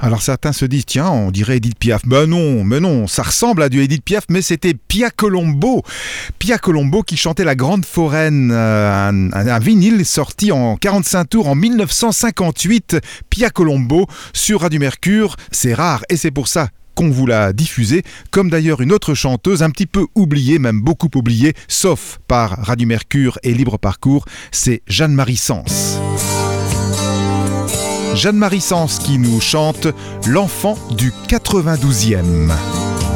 Alors certains se disent, tiens, on dirait Édith Piaf. Ben non, mais non, ça ressemble à du Édith Piaf, mais c'était Pia Colombo. Pia Colombo qui chantait La Grande Foraine, un vinyle sorti en 45 tours en 1958. Pia Colombo sur Radio Mercure, c'est rare et c'est pour ça qu'on vous l'a diffusé, comme d'ailleurs une autre chanteuse un petit peu oubliée, même beaucoup oubliée, sauf par Radio Mercure et Libre Parcours, c'est Jeanne-Marie Sens. Jeanne-Marie Sens qui nous chante L'enfant du 92e.